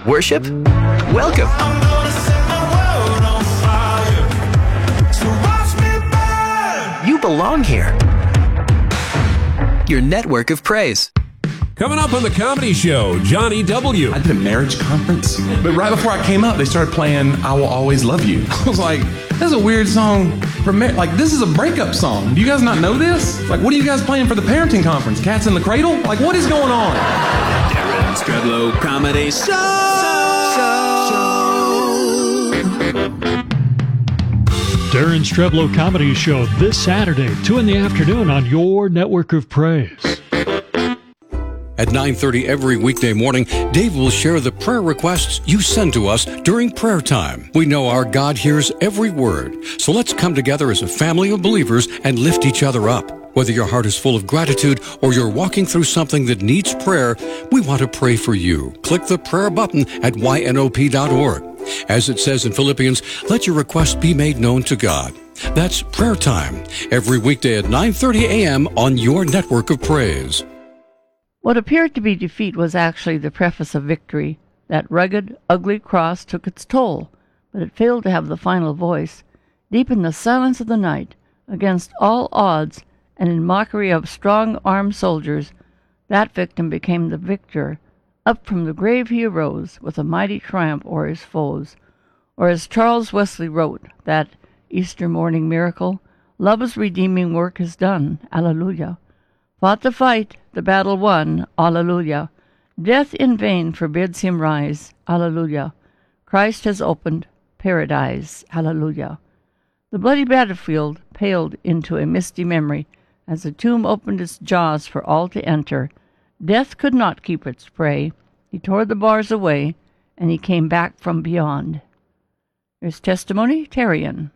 Worship? Welcome. I'm gonna set my world on fire. So watch me burn. You belong here. Your network of praise. Coming up on the comedy show, Johnny W. I did a marriage conference, but right before I came up, they started playing I Will Always Love You. I was like, that's a weird song for like, this is a breakup song. Do you guys not know this? Like, what are you guys playing for the parenting conference? Cats in the Cradle? Like, what is going on? Darren Stredlow Comedy Show. Darren Stredlow Comedy Show this Saturday, 2 in the afternoon on your network of praise. At 9:30 every weekday morning, Dave will share the prayer requests you send to us during prayer time. We know our God hears every word, so let's come together as a family of believers and lift each other up. Whether your heart is full of gratitude or you're walking through something that needs prayer, we want to pray for you. Click the prayer button at ynop.org. As it says in Philippians, let your request be made known to God. That's prayer time, every weekday at 9:30 a.m. on your network of praise. What appeared to be defeat was actually the preface of victory. That rugged, ugly cross took its toll, but it failed to have the final voice. Deep in the silence of the night, against all odds, and in mockery of strong-armed soldiers, that victim became the victor. Up from the grave he arose, with a mighty triumph o'er his foes. Or as Charles Wesley wrote, that Easter morning miracle, love's redeeming work is done. Alleluia. Fought the fight, the battle won. Alleluia. Death in vain forbids him rise. Alleluia. Christ has opened paradise. Alleluia. The bloody battlefield paled into a misty memory as the tomb opened its jaws for all to enter. Death could not keep its prey. He tore the bars away, and he came back from beyond. Here's testimony, Terrian.